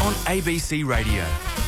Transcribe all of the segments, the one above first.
on ABC Radio.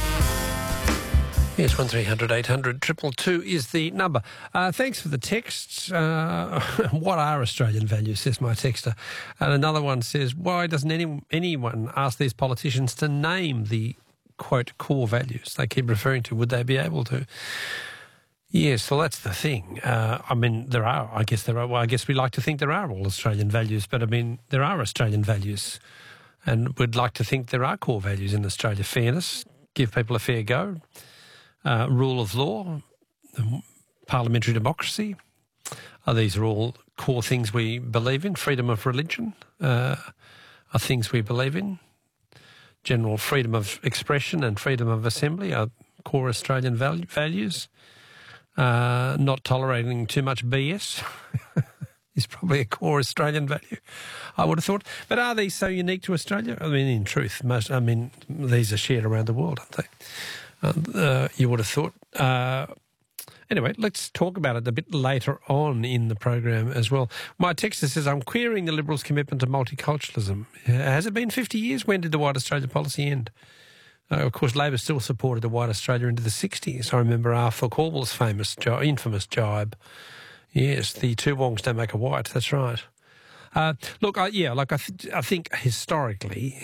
Yes, 1300 800 222 is the number. Thanks for the texts. What are Australian values, says my texter. And another one says, why doesn't anyone ask these politicians to name the, quote, core values they keep referring to? Would they be able to? Yes, well, that's the thing. I mean, there are. I guess we like to think there are all Australian values, but I mean, there are Australian values. And we'd like to think there are core values in Australia. Fairness, give people a fair go. Rule of law, parliamentary democracy. These are all core things we believe in. Freedom of religion are things we believe in. General freedom of expression and freedom of assembly are core Australian values. Not tolerating too much BS is probably a core Australian value, I would have thought. But are these so unique to Australia? I mean, in truth, these are shared around the world, aren't they? You would have thought. Anyway, let's talk about it a bit later on in the program as well. My texter says, I'm querying the Liberals' commitment to multiculturalism. Has it been 50 years? When did the White Australia policy end? Of course, Labor still supported the White Australia into the 60s. I remember Arthur Calwell's infamous jibe. Yes, the two wongs don't make a white, that's right. I think historically,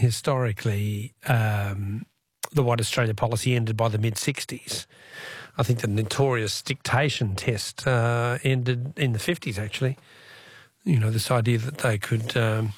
the White Australia policy ended by the mid-60s. I think the notorious dictation test ended in the 50s, actually. You know, this idea that they could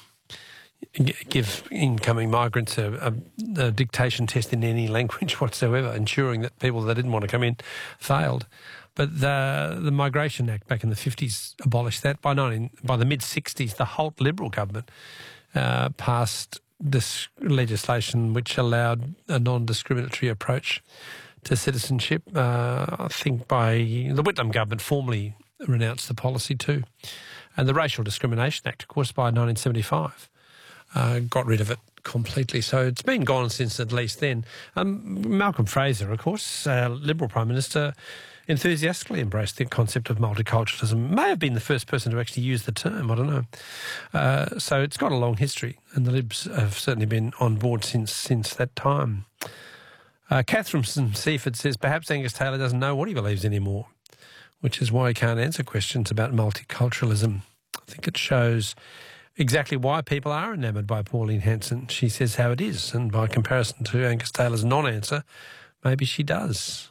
give incoming migrants a dictation test in any language whatsoever, ensuring that people that didn't want to come in failed. But the Migration Act back in the 50s abolished that. By the mid-60s, the Holt Liberal government passed this legislation which allowed a non-discriminatory approach to citizenship. I think by the Whitlam government formally renounced the policy too. And the Racial Discrimination Act, of course, by 1975, got rid of it completely. So it's been gone since at least then. Malcolm Fraser, of course, Liberal Prime Minister, enthusiastically embraced the concept of multiculturalism. May have been the first person to actually use the term, I don't know. So it's got a long history, and the Libs have certainly been on board since that time. Catherine from Seaford says, perhaps Angus Taylor doesn't know what he believes anymore, which is why he can't answer questions about multiculturalism. I think it shows exactly why people are enamoured by Pauline Hanson. She says how it is, and by comparison to Angus Taylor's non-answer, maybe she does.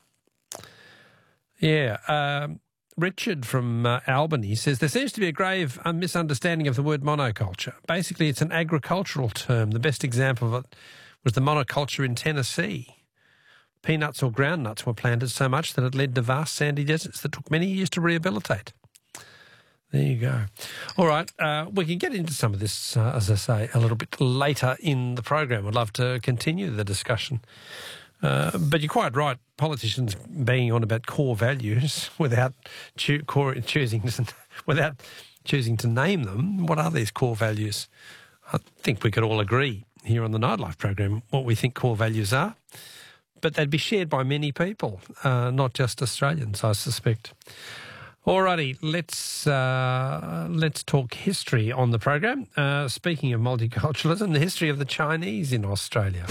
Yeah, Richard from Albany says, there seems to be a grave misunderstanding of the word monoculture. Basically, it's an agricultural term. The best example of it was the monoculture in Tennessee. Peanuts or groundnuts were planted so much that it led to vast sandy deserts that took many years to rehabilitate. There you go. All right, we can get into some of this, as I say, a little bit later in the program. I'd love to continue the discussion. But you're quite right, politicians banging on about core values without choosing to name them. What are these core values? I think we could all agree here on the Nightlife program what we think core values are. But they'd be shared by many people, not just Australians, I suspect. Alrighty, let's talk history on the program. Speaking of multiculturalism, the history of the Chinese in Australia.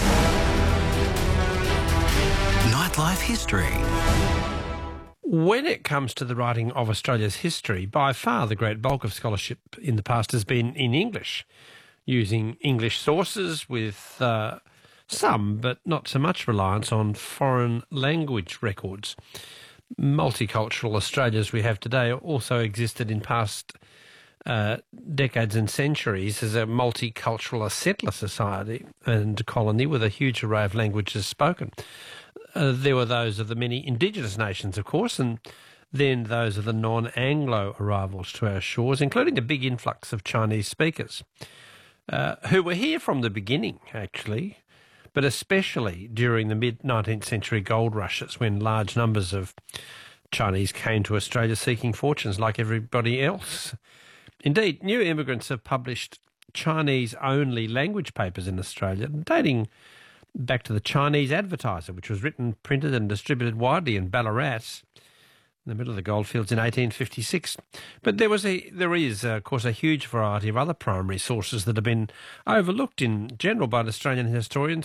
Nightlife history. When it comes to the writing of Australia's history, by far the great bulk of scholarship in the past has been in English, using English sources with some, but not so much, reliance on foreign language records. Multicultural Australia as we have today also existed in past decades and centuries as a multicultural settler society and colony with a huge array of languages spoken. There were those of the many indigenous nations, of course, and then those of the non-Anglo arrivals to our shores, including a big influx of Chinese speakers, who were here from the beginning, actually, but especially during the mid-19th century gold rushes when large numbers of Chinese came to Australia seeking fortunes like everybody else. Indeed, new immigrants have published Chinese-only language papers in Australia, dating back to the Chinese Advertiser, which was written, printed and distributed widely in Ballarat in the middle of the goldfields in 1856. But there is, of course, a huge variety of other primary sources that have been overlooked in general by Australian historians,